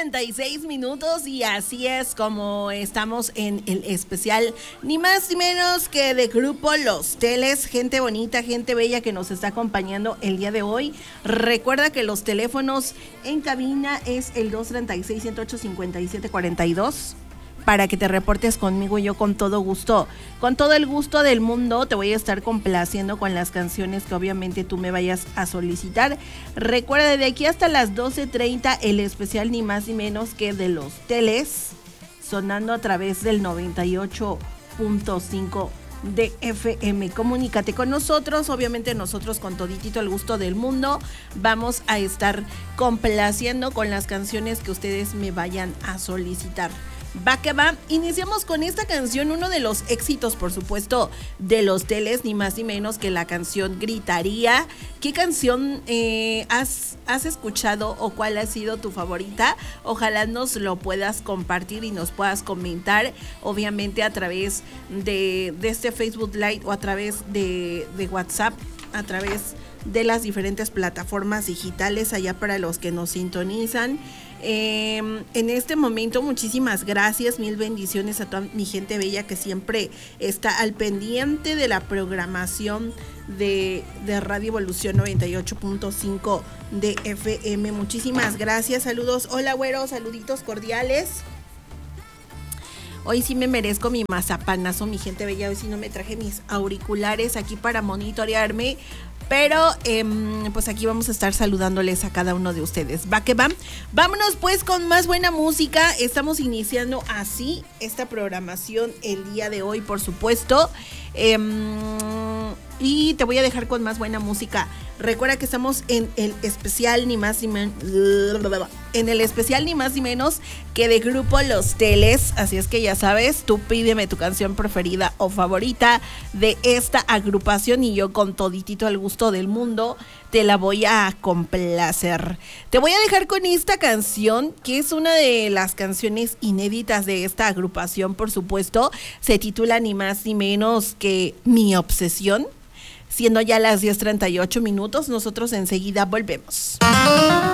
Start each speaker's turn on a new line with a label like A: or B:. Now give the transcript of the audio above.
A: 2:36 y así es como estamos en el especial, ni más ni menos que de Grupo Los Teles, gente bonita, gente bella que nos está acompañando el día de hoy. Recuerda que los teléfonos en cabina es el 236-108-5742 para que te reportes conmigo y yo con todo gusto, con todo el gusto del mundo, te voy a estar complaciendo con las canciones que obviamente tú me vayas a solicitar. Recuerda, de aquí hasta las 12:30 el especial ni más ni menos que de Los Teles, sonando a través del 98.5 de FM. Comunícate con nosotros, obviamente nosotros con toditito el gusto del mundo vamos a estar complaciendo con las canciones que ustedes me vayan a solicitar. Va que va, iniciamos con esta canción, uno de los éxitos, por supuesto, de Los Teles, ni más ni menos que la canción Gritaría. ¿Qué canción has escuchado o cuál ha sido tu favorita? Ojalá nos lo puedas compartir y nos puedas comentar, obviamente a través de este Facebook Live o a través de WhatsApp, a través de las diferentes plataformas digitales allá para los que nos sintonizan. En este momento, muchísimas gracias, mil bendiciones a toda mi gente bella que siempre está al pendiente de la programación de Radio Evolución 98.5 de FM. Muchísimas gracias, saludos, hola güero, saluditos cordiales. Hoy sí me merezco mi mazapanazo, mi gente bella. Hoy sí no me traje mis auriculares aquí para monitorearme, pero pues aquí vamos a estar saludándoles a cada uno de ustedes. Va que va. Vámonos pues con más buena música. Estamos iniciando así esta programación el día de hoy, por supuesto. Y te voy a dejar con más buena música. Recuerda que estamos en el especial ni más ni menos que de Grupo Los Teles. Así es que ya sabes, tú pídeme tu canción preferida o favorita de esta agrupación y yo con toditito el gusto del mundo te la voy a complacer. Te voy a dejar con esta canción, que es una de las canciones inéditas de esta agrupación, por supuesto. Se titula ni más ni menos que Mi Obsesión. Siendo ya las 10:38, nosotros enseguida volvemos.